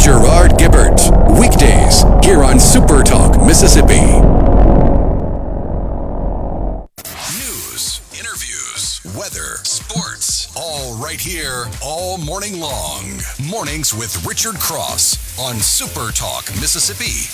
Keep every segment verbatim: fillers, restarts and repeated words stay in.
Gerard Gibbert. Weekdays here on Super Talk Mississippi. News, interviews, weather, sports, all right here, all morning long. Mornings with Richard Cross on Super Talk Mississippi.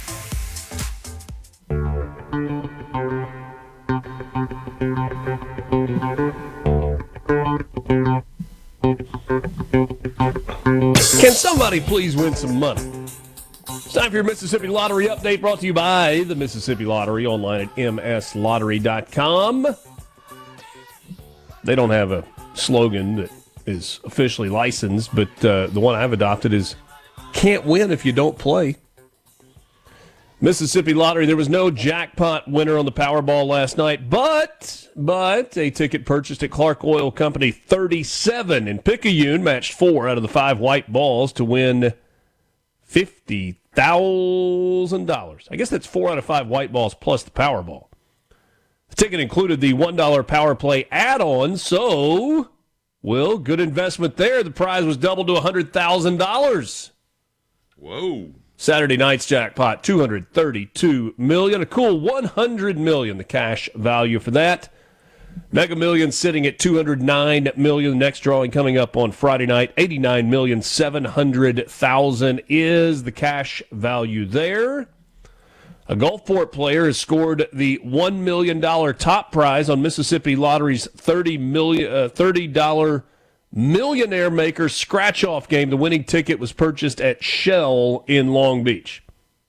Can somebody please win some money? It's time for your Mississippi Lottery update, brought to you by the Mississippi Lottery, online at m s lottery dot com. They don't have a slogan that is officially licensed, but uh, the one I've adopted is, can't win if you don't play. Mississippi Lottery, there was no jackpot winner on the Powerball last night, but but a ticket purchased at Clark Oil Company thirty-seven in Picayune matched four out of the five white balls to win fifty thousand dollars. I guess that's four out of five white balls plus the Powerball. The ticket included the one dollar Power Play add-on, so, well, good investment there. The prize was doubled to one hundred thousand dollars. Whoa. Saturday night's jackpot, two hundred thirty-two million dollars. A cool one hundred million dollars, the cash value for that. Mega Millions sitting at two hundred nine million dollars. Next drawing coming up on Friday night, eighty-nine million seven hundred thousand dollars is the cash value there. A Gulfport player has scored the one million dollars top prize on Mississippi Lottery's thirty million dollars, uh, thirty dollars Millionaire Maker scratch-off game. The winning ticket was purchased at Shell in Long Beach.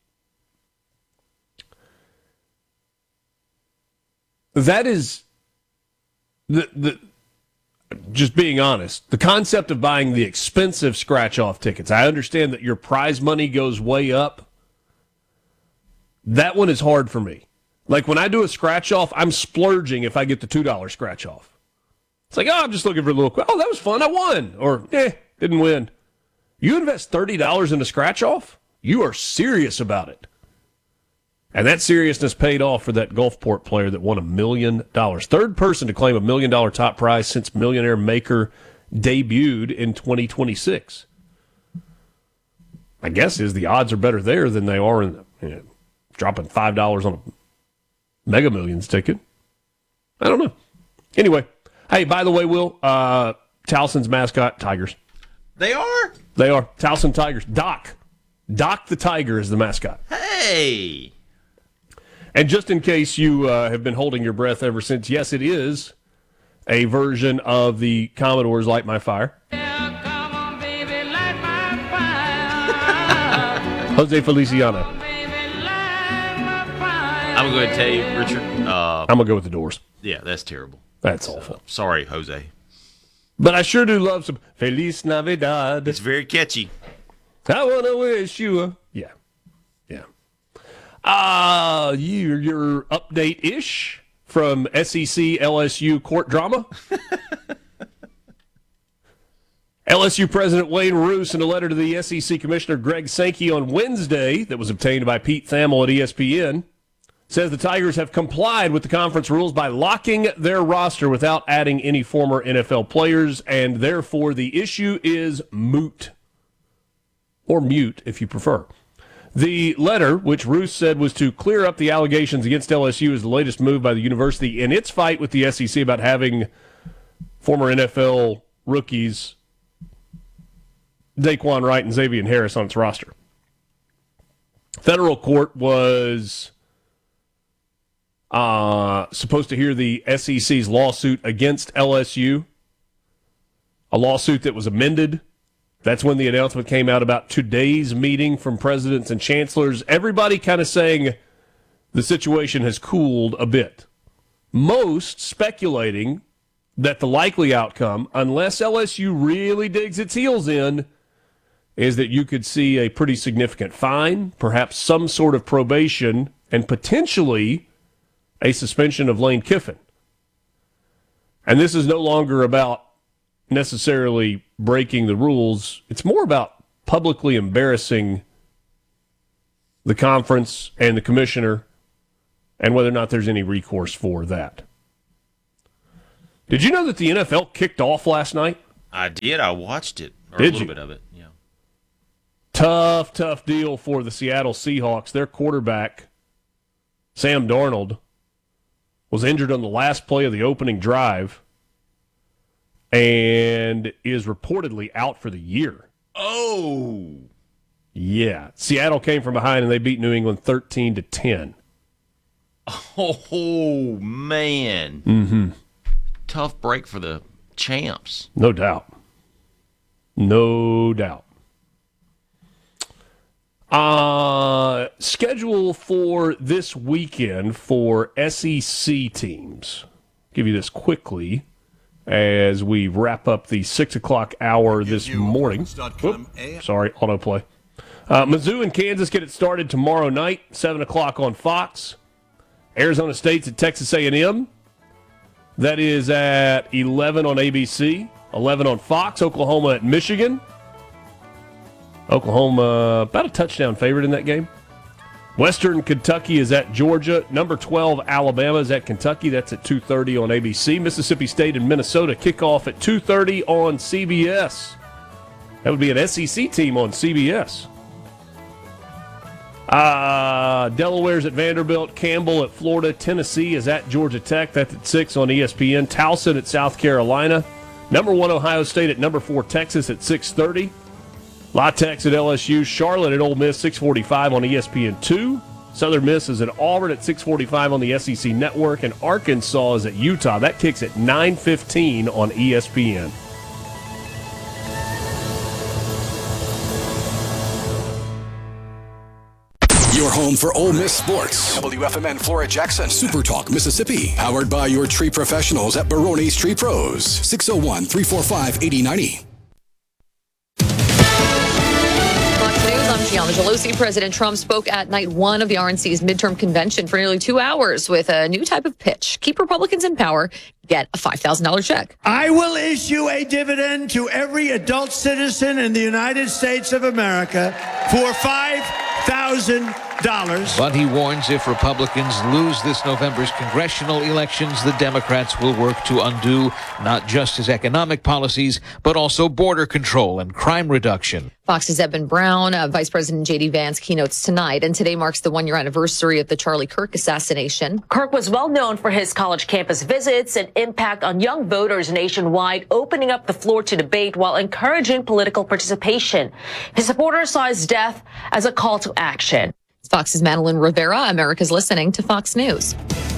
That is, the the just being honest, the concept of buying the expensive scratch-off tickets. I understand that your prize money goes way up. That one is hard for me. Like when I do a scratch-off, I'm splurging if I get the two dollar scratch-off. It's like, oh, I'm just looking for a little, oh, that was fun, I won. Or, eh, didn't win. You invest thirty dollars in a scratch-off, you are serious about it. And that seriousness paid off for that Gulfport player that won a million dollars. Third person to claim a million dollar top prize since Millionaire Maker debuted in twenty twenty-six. My guess is the odds are better there than they are in, you know, dropping five dollars on a Mega Millions ticket. I don't know. Anyway. Hey, by the way, Will, uh, Towson's mascot, Tigers. They are? They are. Towson Tigers. Doc. Doc the Tiger is the mascot. Hey! And just in case you uh, have been holding your breath ever since, yes, it is a version of the Commodores' Light My Fire. Yeah, come on, baby, light my fire. Jose Feliciano. Come on, baby, light my fire. I'm going to tell you, Richard. Uh, I'm going to go with the Doors. yeah, that's terrible. That's awful. Sorry, Jose. But I sure do love some Feliz Navidad. It's very catchy. I want to wish you a... Yeah. Yeah. Uh, your, your update-ish from S E C L S U court drama. L S U President Wayne Roos, in a letter to the S E C Commissioner Greg Sankey on Wednesday that was obtained by Pete Thamel at E S P N, says the Tigers have complied with the conference rules by locking their roster without adding any former N F L players, and therefore the issue is moot. Or mute, if you prefer. The letter, which Roos said was to clear up the allegations against L S U, is the latest move by the university in its fight with the S E C about having former N F L rookies Daquan Wright and Xavier Harris on its roster. Federal court was... Uh, supposed to hear the S E C's lawsuit against L S U, a lawsuit that was amended. That's when the announcement came out about today's meeting from presidents and chancellors. Everybody kind of saying the situation has cooled a bit. Most speculating that the likely outcome, unless L S U really digs its heels in, is that you could see a pretty significant fine, perhaps some sort of probation, and potentially a suspension of Lane Kiffin. And this is no longer about necessarily breaking the rules. It's more about publicly embarrassing the conference and the commissioner and whether or not there's any recourse for that. Did you know that the N F L kicked off last night? I did. I watched it. Or Did a little you? bit of it, yeah. Tough, tough deal for the Seattle Seahawks. Their quarterback, Sam Darnold, was injured on the last play of the opening drive and is reportedly out for the year. Oh. Yeah. Seattle came from behind and they beat New England thirteen to ten. Oh, man. Mm-hmm. Tough break for the champs. No doubt. No doubt. Uh, schedule for this weekend for S E C teams. Give you this quickly as we wrap up the six o'clock hour this morning. Oop, sorry, autoplay. Uh, Mizzou and Kansas get it started tomorrow night, seven o'clock on Fox. Arizona State's at Texas A and M. That is at eleven on A B C, eleven on Fox. Oklahoma at Michigan. Oklahoma, about a touchdown favorite in that game. Western Kentucky is at Georgia. Number twelve, Alabama is at Kentucky. That's at two thirty on A B C. Mississippi State and Minnesota kick off at two thirty on C B S. That would be an S E C team on C B S. Uh, Delaware's at Vanderbilt. Campbell at Florida. Tennessee is at Georgia Tech. That's at six on E S P N. Towson at South Carolina. Number one, Ohio State at number four, Texas at six thirty. La Tex at L S U. Charlotte at Ole Miss, six forty-five on E S P N two. Southern Miss is at Auburn at six forty-five on the S E C Network. And Arkansas is at Utah. That kicks at nine fifteen on E S P N. Your home for Ole Miss sports. W F M N Flora Jackson. Super Talk Mississippi. Powered by your tree professionals at Barone's Tree Pros. six oh one, three four five, eight oh nine oh. Fox News, I'm Gianna Gelosi. President Trump spoke at night one of the R N C's midterm convention for nearly two hours with a new type of pitch. Keep Republicans in power, get a five thousand dollars check. I will issue a dividend to every adult citizen in the United States of America for five thousand dollars. But he warns if Republicans lose this November's congressional elections, the Democrats will work to undo not just his economic policies, but also border control and crime reduction. Fox's Eben Brown, uh, Vice President J D Vance keynotes tonight, and today marks the one-year anniversary of the Charlie Kirk assassination. Kirk was well known for his college campus visits and impact on young voters nationwide, opening up the floor to debate while encouraging political participation. His supporters saw his death as a call to action. Fox's Madeline Rivera. America's listening to Fox News.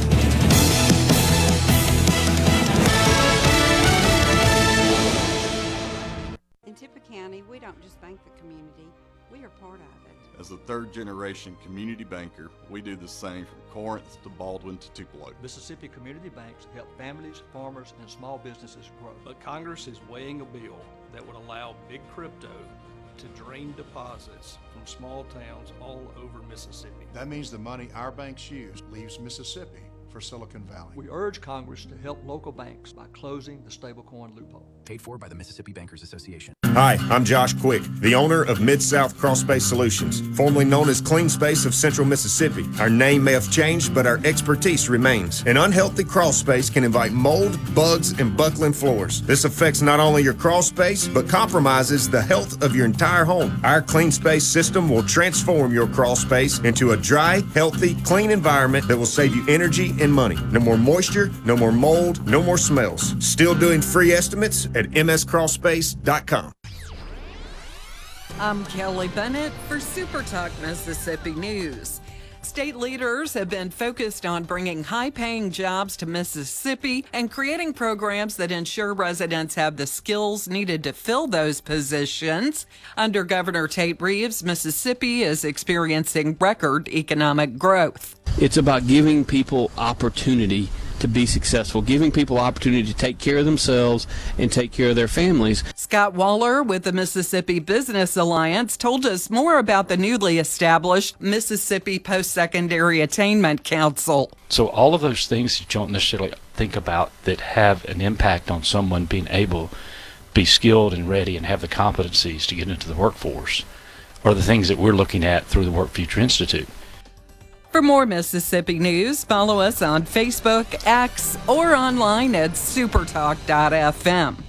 In Tippah County, we don't just bank the community, we are part of it. As a third-generation community banker, we do the same from Corinth to Baldwin to Tupelo. Mississippi community banks help families, farmers, and small businesses grow. But Congress is weighing a bill that would allow big crypto to drain deposits from small towns all over Mississippi. That means the money our banks use leaves Mississippi for Silicon Valley. We urge Congress to help local banks by closing the stablecoin loophole. Paid for by the Mississippi Bankers Association. Hi, I'm Josh Quick, the owner of Mid-South Crawl Space Solutions, formerly known as Clean Space of Central Mississippi. Our name may have changed, but our expertise remains. An unhealthy crawl space can invite mold, bugs, and buckling floors. This affects not only your crawl space, but compromises the health of your entire home. Our Clean Space system will transform your crawl space into a dry, healthy, clean environment that will save you energy and money. No more moisture, no more mold, no more smells. Still doing free estimates at m s crawl space dot com. I'm Kelly Bennett for Super Talk Mississippi News. State leaders have been focused on bringing high-paying jobs to Mississippi and creating programs that ensure residents have the skills needed to fill those positions. Under Governor Tate Reeves, Mississippi is experiencing record economic growth. It's about giving people opportunity to be successful, giving people opportunity to take care of themselves and take care of their families. Scott Waller with the Mississippi Business Alliance told us more about the newly established Mississippi Post-Secondary Attainment Council. So all of those things that you don't necessarily think about that have an impact on someone being able to be skilled and ready and have the competencies to get into the workforce are the things that we're looking at through the Work Future Institute. For more Mississippi news, follow us on Facebook, X, or online at supertalk dot f m.